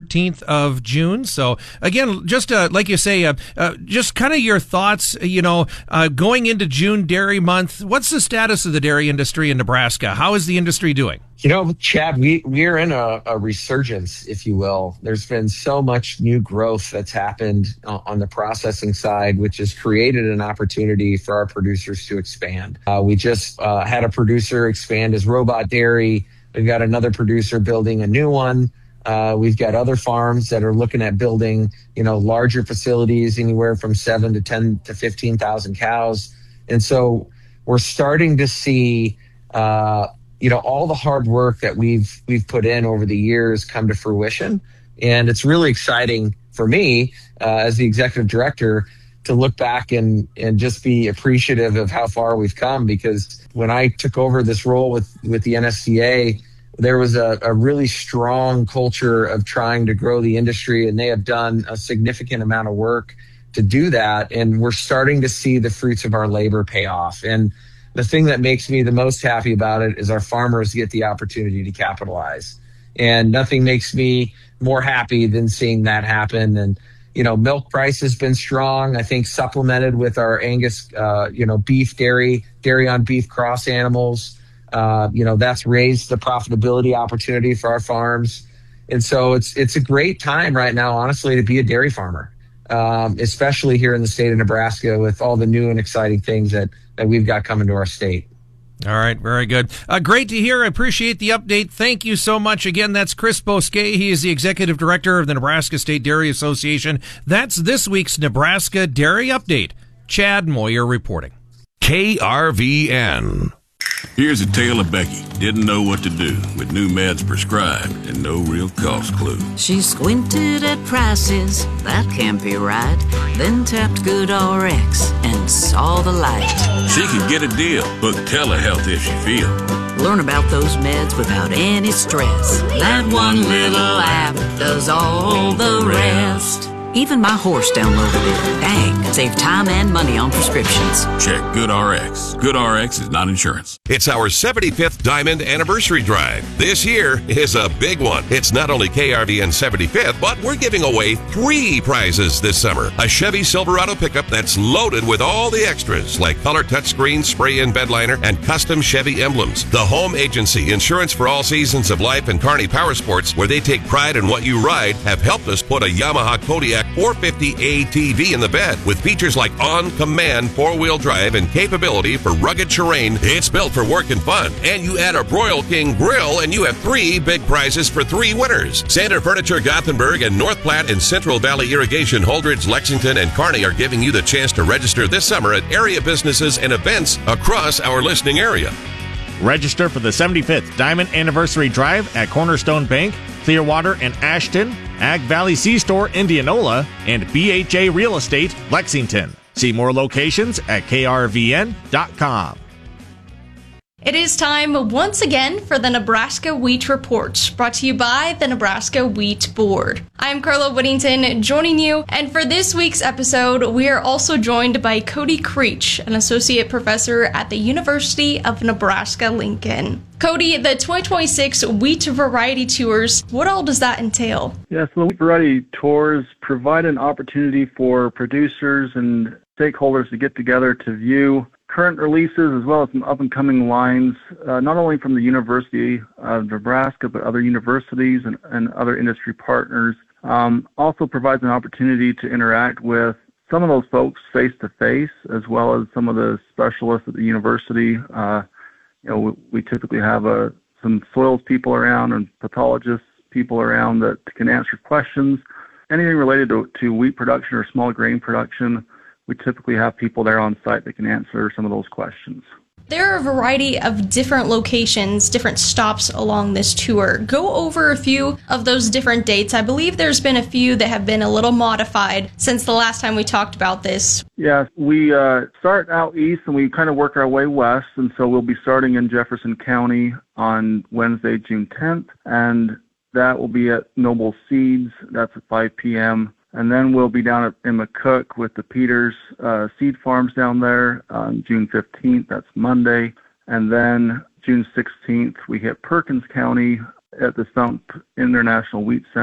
13th of June. So again, just like you say, just kind of your thoughts, going into June Dairy Month. What's the status of the dairy industry in Nebraska? How is the industry doing? Chad, we're in a resurgence, if you will. There's been so much new growth that's happened on the processing side, which has created an opportunity for our producers to expand. We just had a producer expand his robot dairy. We've got another producer building a new one. We've got other farms that are looking at building, larger facilities, anywhere from 7 to 10 to 15,000 cows. And so we're starting to see all the hard work that we've put in over the years come to fruition. And it's really exciting for me as the executive director to look back and just be appreciative of how far we've come, because when I took over this role with the NSCA, there was a really strong culture of trying to grow the industry, and they have done a significant amount of work to do that. And we're starting to see the fruits of our labor pay off. And the thing that makes me the most happy about it is our farmers get the opportunity to capitalize. And nothing makes me more happy than seeing that happen. And, milk price has been strong, I think, supplemented with our Angus, beef dairy on beef cross animals. That's raised the profitability opportunity for our farms. And so it's a great time right now, honestly, to be a dairy farmer, especially here in the state of Nebraska with all the new and exciting things that we've got coming to our state. All right, very good. Great to hear. I appreciate the update. Thank you so much. Again, that's Chris Bosquet. He is the executive director of the Nebraska State Dairy Association. That's this week's Nebraska Dairy Update. Chad Moyer reporting. KRVN. Here's a tale of Becky. Didn't know what to do with new meds prescribed and no real cost clue. She squinted at prices, that can't be right. Then tapped GoodRx and saw the light. She could get a deal, book telehealth if she feel. Learn about those meds without any stress. That one little app does all the rest. Even my horse downloaded it. Dang, save time and money on prescriptions. Check GoodRx. GoodRx is not insurance. It's our 75th Diamond Anniversary Drive. This year is a big one. It's not only KRVN 75th, but we're giving away 3 prizes this summer. A Chevy Silverado pickup that's loaded with all the extras, like color touchscreen, spray-in bed liner, and custom Chevy emblems. The Home Agency, insurance for all seasons of life, and Kearney Power Sports, where they take pride in what you ride, have helped us put a Yamaha Kodiak 450 ATV in the bed with features like on-command 4-wheel drive and capability for rugged terrain. It's built for work and fun. And you add a Broil King grill and you have 3 big prizes for 3 winners. Sander Furniture Gothenburg and North Platte and Central Valley Irrigation Holdridge, Lexington, and Kearney are giving you the chance to register this summer at area businesses and events across our listening area. Register for the 75th Diamond Anniversary Drive at Cornerstone Bank, Clearwater and Ashton, Ag Valley C-Store, Indianola, and BHA Real Estate, Lexington. See more locations at krvn.com. It is time once again for the Nebraska Wheat Report, brought to you by the Nebraska Wheat Board. I'm Carla Whittington joining you, and for this week's episode, we are also joined by Cody Creech, an associate professor at the University of Nebraska-Lincoln. Cody, the 2026 Wheat Variety Tours, what all does that entail? Yes, the Wheat Variety Tours provide an opportunity for producers and stakeholders to get together to view current releases as well as some up-and-coming lines, not only from the University of Nebraska, but other universities and other industry partners. Also provides an opportunity to interact with some of those folks face-to-face, as well as some of the specialists at the university. We typically have some soils people around and pathologist people around that can answer questions. Anything related to wheat production or small grain production, we typically have people there on site that can answer some of those questions. There are a variety of different locations, different stops along this tour. Go over a few of those different dates. I believe there's been a few that have been a little modified since the last time we talked about this. Yeah, we start out east and we kind of work our way west. And so we'll be starting in Jefferson County on Wednesday, June 10th. And that will be at Noble Seeds. That's at 5 p.m. And then we'll be down in McCook with the Peters Seed Farms down there on June 15th. That's Monday. And then June 16th, we hit Perkins County at the Stump International Wheat Center.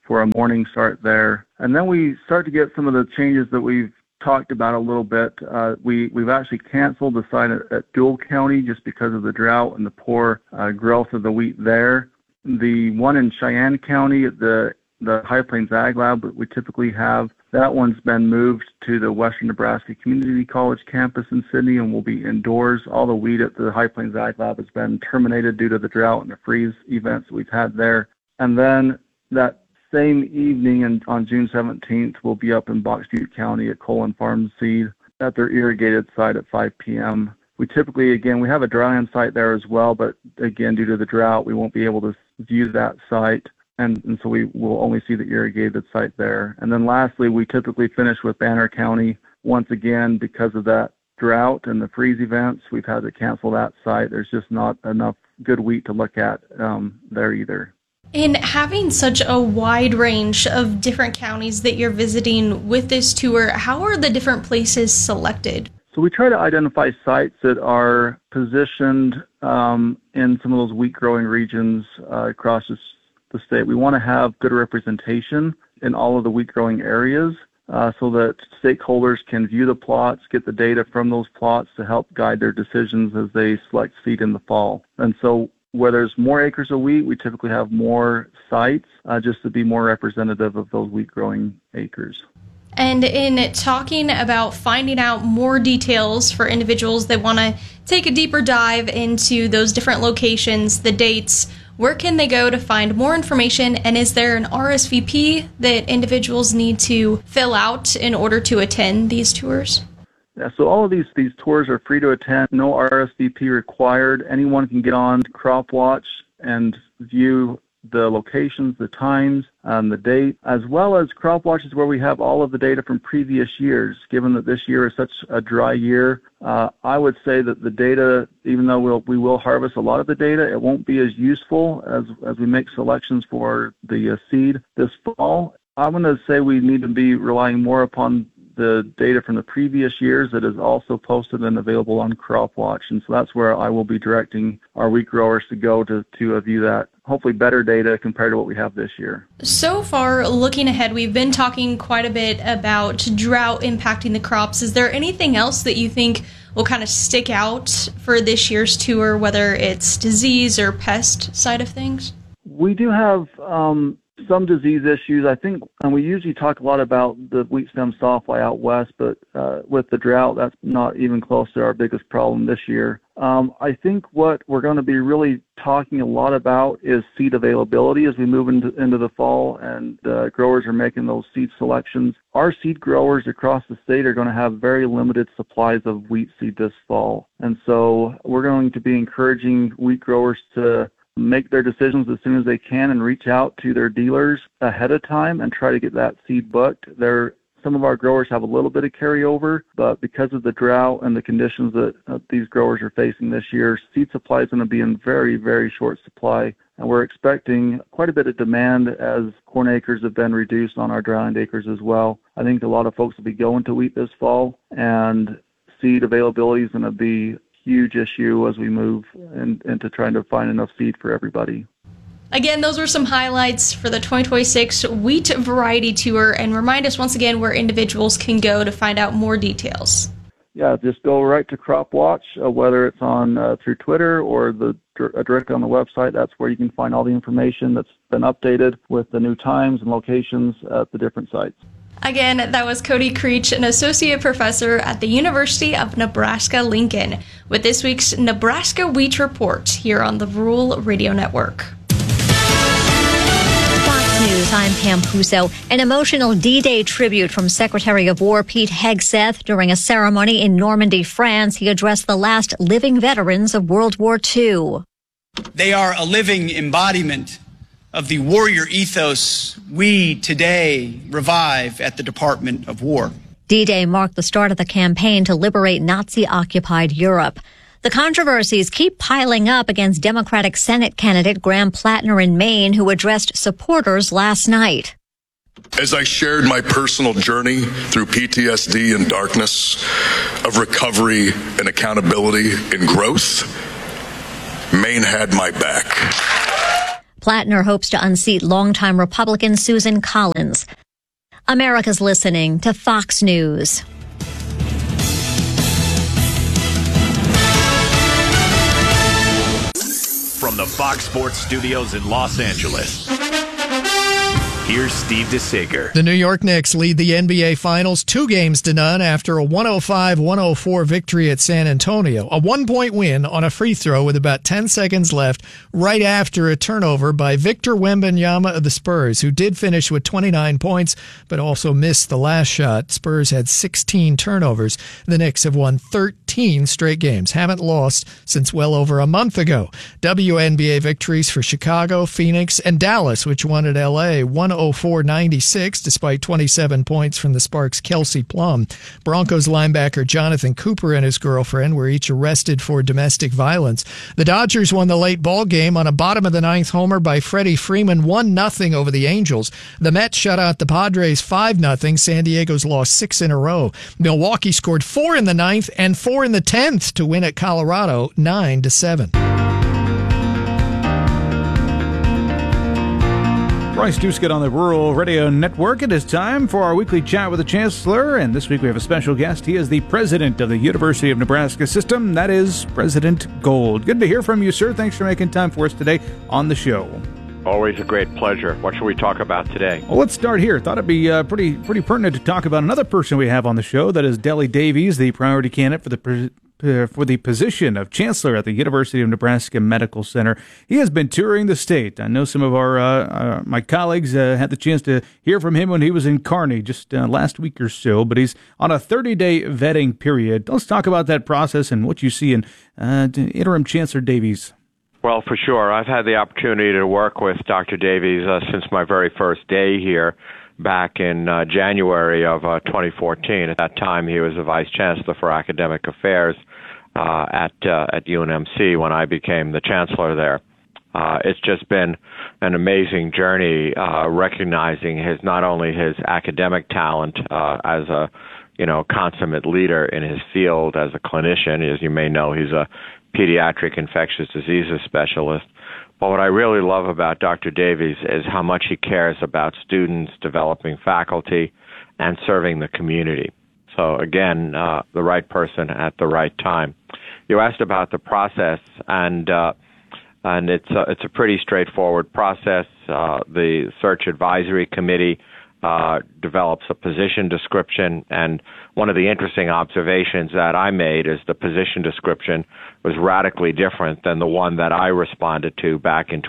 for a morning start there. And then we start to get some of the changes that we've talked about a little bit. We've actually canceled the site at Dual County just because of the drought and the poor growth of the wheat there. The one in Cheyenne County at the High Plains Ag Lab we typically have, that one's been moved to the Western Nebraska Community College campus in Sidney and will be indoors. All the wheat at the High Plains Ag Lab has been terminated due to the drought and the freeze events we've had there. And then that same evening on June 17th, we'll be up in Box Butte County at Colin Farm Seed at their irrigated site at 5 p.m. We typically, again, we have a dry land site there as well, but again, due to the drought, we won't be able to view that site. And so we will only see the irrigated site there. And then lastly, we typically finish with Banner County. Once again, because of that drought and the freeze events, we've had to cancel that site. There's just not enough good wheat to look at there either. In having such a wide range of different counties that you're visiting with this tour, how are the different places selected? So we try to identify sites that are positioned in some of those wheat growing regions across the state. We want to have good representation in all of the wheat growing areas so that stakeholders can view the plots, get the data from those plots to help guide their decisions as they select seed in the fall. And so where there's more acres of wheat, we typically have more sites just to be more representative of those wheat growing acres. And in talking about finding out more details for individuals that want to take a deeper dive into those different locations, the dates, where can they go to find more information? And is there an RSVP that individuals need to fill out in order to attend these tours? Yeah, so all of these tours are free to attend, no RSVP required. Anyone can get on CropWatch and view the locations, the times, the date, as well as CropWatch is where we have all of the data from previous years. Given that this year is such a dry year, I would say that the data, even though we will harvest a lot of the data, it won't be as useful as we make selections for the seed this fall. I'm going to say we need to be relying more upon the data from the previous years that is also posted and available on CropWatch. And so that's where I will be directing our wheat growers to go to view that, hopefully better data compared to what we have this year. So far, looking ahead, we've been talking quite a bit about drought impacting the crops. Is there anything else that you think will kind of stick out for this year's tour, whether it's disease or pest side of things? We do have some disease issues, I think, and we usually talk a lot about the wheat stem sawfly out west, but with the drought, that's not even close to our biggest problem this year. I think what we're going to be really talking a lot about is seed availability as we move into the fall and growers are making those seed selections. Our seed growers across the state are going to have very limited supplies of wheat seed this fall. And so we're going to be encouraging wheat growers to make their decisions as soon as they can and reach out to their dealers ahead of time and try to get that seed booked. Some of our growers have a little bit of carryover, but because of the drought and the conditions that these growers are facing this year, seed supply is going to be in very, very short supply. And we're expecting quite a bit of demand as corn acres have been reduced on our dryland acres as well. I think a lot of folks will be going to wheat this fall, and seed availability is going to be huge issue as we move into trying to find enough seed for everybody. Again, those were some highlights for the 2026 Wheat Variety Tour, and remind us once again where individuals can go to find out more details. Yeah, just go right to CropWatch, whether it's on through Twitter or directly on the website. That's where you can find all the information that's been updated with the new times and locations at the different sites. Again, that was Cody Creech, an associate professor at the University of Nebraska-Lincoln, with this week's Nebraska Wheat Report here on the Rural Radio Network. Fox News, I'm Pam Puso. An emotional D-Day tribute from Secretary of War Pete Hegseth. During a ceremony in Normandy, France, he addressed the last living veterans of World War II. They are a living embodiment of the warrior ethos we today revive at the Department of War. D-Day marked the start of the campaign to liberate Nazi-occupied Europe. The controversies keep piling up against Democratic Senate candidate Graham Plattner in Maine, who addressed supporters last night. As I shared my personal journey through PTSD and darkness, of recovery and accountability and growth, Maine had my back. Plattner hopes to unseat longtime Republican Susan Collins. America's listening to Fox News. From the Fox Sports Studios in Los Angeles, here's Steve DeSager. The New York Knicks lead the NBA Finals 2-0 after a 105-104 victory at San Antonio. A 1-point win on a free throw with about 10 seconds left right after a turnover by Victor Wembanyama of the Spurs, who did finish with 29 points but also missed the last shot. Spurs had 16 turnovers. The Knicks have won 13 straight games, haven't lost since well over a month ago. WNBA victories for Chicago, Phoenix, and Dallas, which won at LA 104-96 despite 27 points from the Sparks' Kelsey Plum. Broncos linebacker Jonathan Cooper and his girlfriend were each arrested for domestic violence. The Dodgers won the late ball game on a bottom-of-the-ninth homer by Freddie Freeman 1-0 over the Angels. The Mets shut out the Padres 5-0. San Diego's lost 6 in a row. Milwaukee scored 4 in the ninth and 4 in the 10th to win at Colorado 9-7. Bryce Doosgett on the Rural Radio Network. It is time for our weekly chat with the Chancellor, and this week we have a special guest. He is the president of the University of Nebraska system. That is President Gold. Good to hear from you, sir. Thanks for making time for us today on the show. Always a great pleasure. What should we talk about today? Well, let's start here. Thought it'd be pretty pertinent to talk about another person we have on the show. That is Deli Davies, the priority candidate for the position of Chancellor at the University of Nebraska Medical Center. He has been touring the state. I know some of my colleagues had the chance to hear from him when he was in Kearney just last week or so, but he's on a 30-day vetting period. Let's talk about that process and what you see in Interim Chancellor Davies. Well, for sure. I've had the opportunity to work with Dr. Davies since my very first day here back in January of 2014. At that time, he was the Vice Chancellor for Academic Affairs at UNMC when I became the Chancellor there. It's just been an amazing journey, recognizing not only his academic talent as a consummate leader in his field as a clinician. As you may know, he's a pediatric infectious diseases specialist. But what I really love about Dr. Davies is how much he cares about students, developing faculty, and serving the community. So again, the right person at the right time. You asked about the process, and it's a pretty straightforward process. The Search Advisory Committee develops a position description, and one of the interesting observations that I made is the position description was radically different than the one that I responded to back in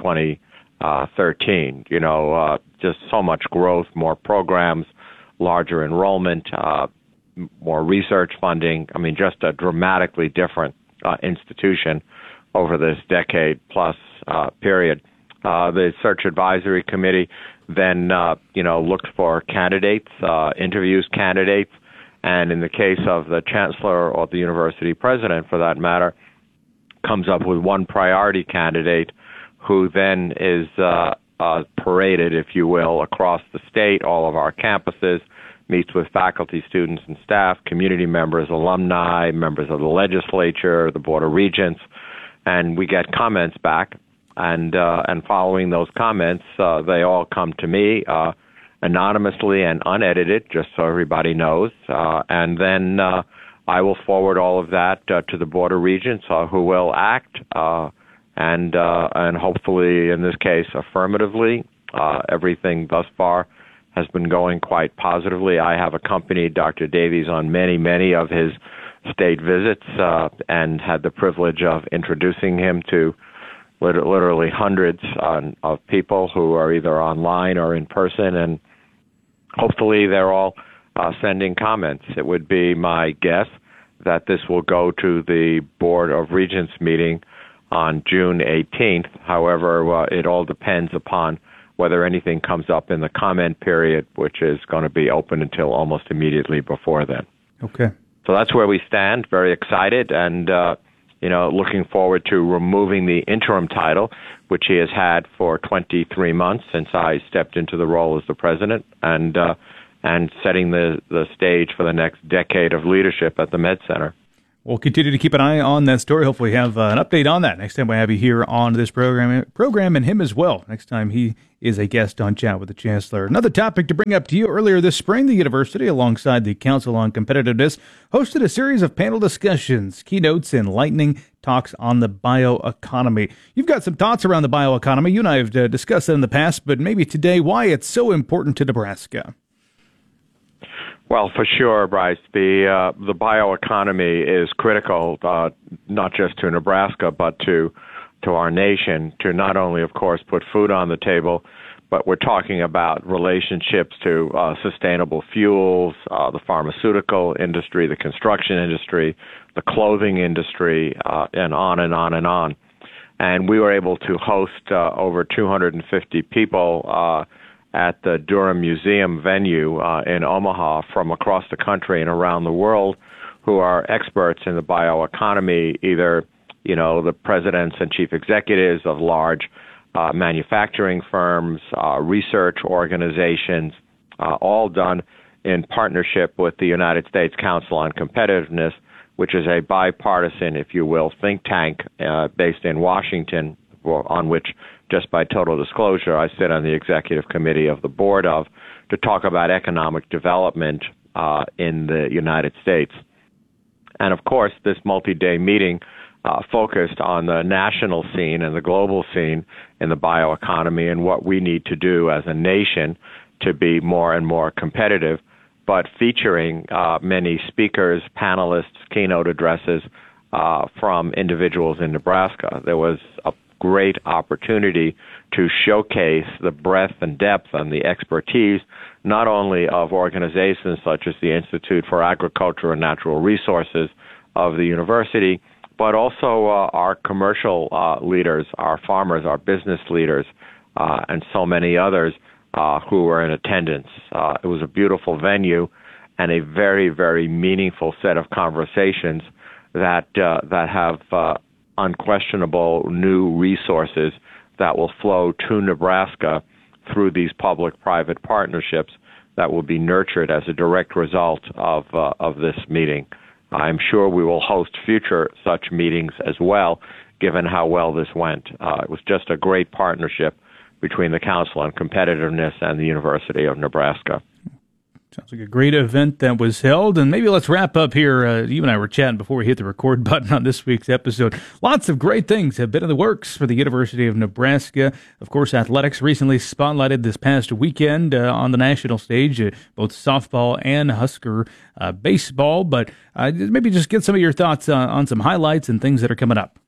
2013. Just so much growth, more programs, larger enrollment, more research funding. I mean, just a dramatically different institution over this decade-plus period. The Search Advisory Committee then, looked for candidates, interviews candidates, and in the case of the chancellor or the university president, for that matter, comes up with one priority candidate who then is paraded, if you will, across the state, all of our campuses, meets with faculty, students, and staff, community members, alumni, members of the legislature, the Board of Regents, and we get comments back. And following those comments, they all come to me anonymously and unedited, just so everybody knows. And then I will forward all of that to the Board of Regents, who will act and hopefully, in this case, affirmatively. Everything thus far has been going quite positively. I have accompanied Dr. Davies on many of his state visits and had the privilege of introducing him to literally hundreds of people who are either online or in person, and hopefully they're all sending comments. It would be my guess that this will go to the Board of Regents meeting on June 18th. However, it all depends upon whether anything comes up in the comment period, which is going to be open until almost immediately before then. Okay. So that's where we stand. Very excited and looking forward to removing the interim title, which he has had for 23 months since I stepped into the role as the president, and setting the stage for the next decade of leadership at the Med Center. We'll continue to keep an eye on that story. Hopefully have an update on that next time we have you here on this program and him as well. Next time he is a guest on Chat with the Chancellor. Another topic to bring up to you: earlier this spring, the university, alongside the Council on Competitiveness, hosted a series of panel discussions, keynotes, and lightning talks on the bioeconomy. You've got some thoughts around the bioeconomy. You and I have discussed it in the past, but maybe today why it's so important to Nebraska. Well, for sure, Bryce. The bioeconomy is critical, not just to Nebraska, but to our nation, to not only, of course, put food on the table, but we're talking about relationships to sustainable fuels, the pharmaceutical industry, the construction industry, the clothing industry, and on and on and on. And we were able to host over 250 people at the Durham Museum venue in Omaha from across the country and around the world who are experts in the bioeconomy, either, the presidents and chief executives of large manufacturing firms, research organizations, all done in partnership with the United States Council on Competitiveness, which is a bipartisan, if you will, think tank based in Washington, on which, just by total disclosure, I sit on the executive committee of the board of, to talk about economic development in the United States. And of course, this multi-day meeting focused on the national scene and the global scene in the bioeconomy and what we need to do as a nation to be more and more competitive, but featuring many speakers, panelists, keynote addresses from individuals in Nebraska. There was a great opportunity to showcase the breadth and depth and the expertise, not only of organizations such as the Institute for Agriculture and Natural Resources of the university, but also our commercial leaders, our farmers, our business leaders, and so many others who were in attendance. It was a beautiful venue and a very, very meaningful set of conversations that have unquestionable new resources that will flow to Nebraska through these public-private partnerships that will be nurtured as a direct result of this meeting. I'm sure we will host future such meetings as well, given how well this went. It was just a great partnership between the Council on Competitiveness and the University of Nebraska. Sounds like a great event that was held. And maybe let's wrap up here. You and I were chatting before we hit the record button on this week's episode. Lots of great things have been in the works for the University of Nebraska. Of course, athletics recently spotlighted this past weekend on the national stage, both softball and Husker baseball. But maybe just get some of your thoughts on some highlights and things that are coming up.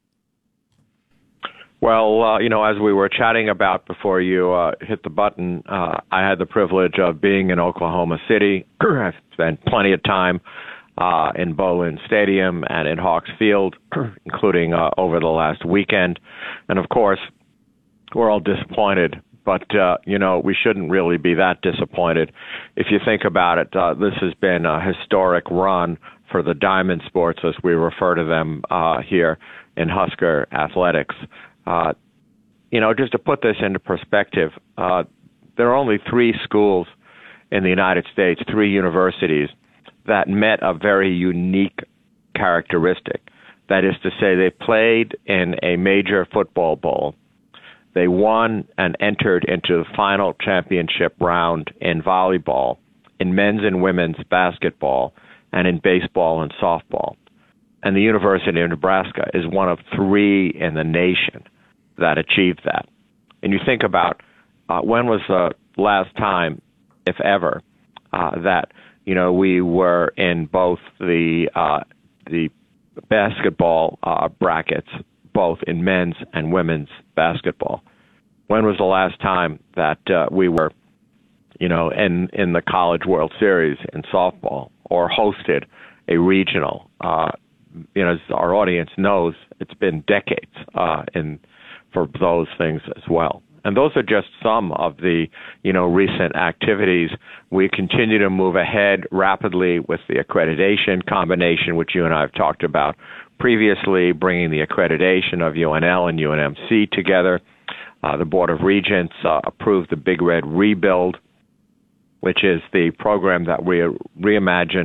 Well, as we were chatting about before you hit the button, I had the privilege of being in Oklahoma City. I've spent plenty of time in Bowlin Stadium and in Hawks Field, including over the last weekend. And, of course, we're all disappointed. But, we shouldn't really be that disappointed. If you think about it, this has been a historic run for the Diamond Sports, as we refer to them here in Husker Athletics. Just to put this into perspective, there are only 3 schools in the United States, 3 universities, that met a very unique characteristic. That is to say, they played in a major football bowl. They won and entered into the final championship round in volleyball, in men's and women's basketball, and in baseball and softball. And the University of Nebraska is one of 3 in the nation that achieved that. And you think about when was the last time, if ever, that we were in both the basketball brackets, both in men's and women's basketball. When was the last time that we were, in the College World Series in softball or hosted a regional? As our audience knows, it's been decades for those things as well. And those are just some of the, recent activities. We continue to move ahead rapidly with the accreditation combination, which you and I have talked about previously, bringing the accreditation of UNL and UNMC together. The Board of Regents approved the Big Red Rebuild, which is the program that we reimagine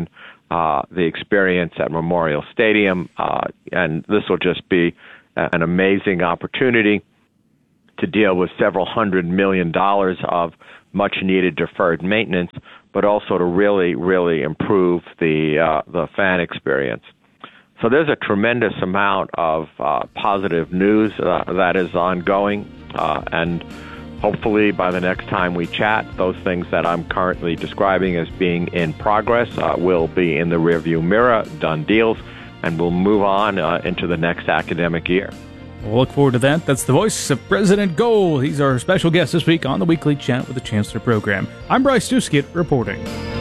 the experience at Memorial Stadium, and this will just be an amazing opportunity to deal with several $100 million of much-needed deferred maintenance, but also to really, really improve the fan experience. So there's a tremendous amount of positive news that is ongoing, and hopefully by the next time we chat, those things that I'm currently describing as being in progress will be in the rearview mirror, done deals, and we'll move on into the next academic year. We'll look forward to that. That's the voice of President Gold. He's our special guest this week on the Weekly Chat with the Chancellor program. I'm Bryce Duskett reporting.